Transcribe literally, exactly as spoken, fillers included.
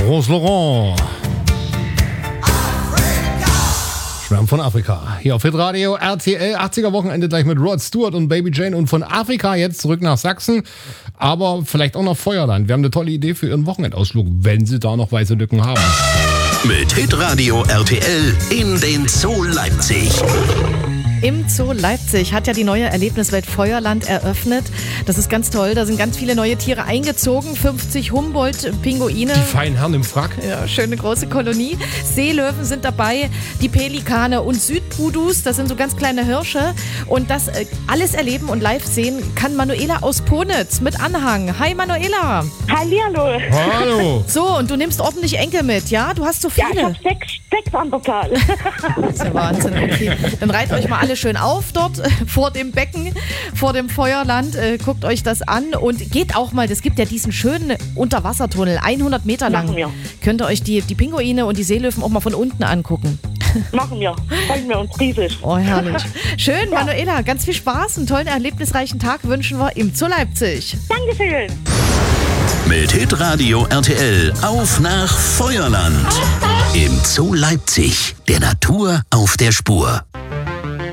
Rose Laurent. Schwärmen von Afrika. Hier auf Hitradio R T L, achtziger Wochenende gleich mit Rod Stewart und Baby Jane. Und von Afrika jetzt zurück nach Sachsen, aber vielleicht auch nach Feuerland. Wir haben eine tolle Idee für Ihren Wochenendausflug, wenn Sie da noch weiße Lücken haben. Mit Hitradio R T L in den Zoo Leipzig. Im Zoo Leipzig hat ja die neue Erlebniswelt Feuerland eröffnet. Das ist ganz toll. Da sind ganz viele neue Tiere eingezogen. fünfzig Humboldt-Pinguine. Die feinen Herren im Frack. Ja, schöne große Kolonie. Seelöwen sind dabei, die Pelikane und Südpudus. Das sind so ganz kleine Hirsche. Und das äh, alles erleben und live sehen kann Manuela aus Ponitz mit Anhang. Hi Manuela. Hallihallo. Hallo. So, und du nimmst ordentlich Enkel mit, ja? Du hast so viele. Ja, ich habe sechs, sechs an der Zahl. Das ist ja Wahnsinn. Okay. Dann reiht euch mal alle schön auf dort äh, vor dem Becken, vor dem Feuerland. Äh, guckt euch das an und geht auch mal, es gibt ja diesen schönen Unterwassertunnel, hundert Meter lang. Machen wir. Könnt ihr euch die, die Pinguine und die Seelöwen auch mal von unten angucken. Machen wir. Freuen wir uns riesig. Oh, herrlich. Schön, ja. Manuela, ganz viel Spaß, einen tollen, erlebnisreichen Tag wünschen wir im Zoo Leipzig. Dankeschön. Mit Hitradio R T L auf nach Feuerland. Im Zoo Leipzig, der Natur auf der Spur.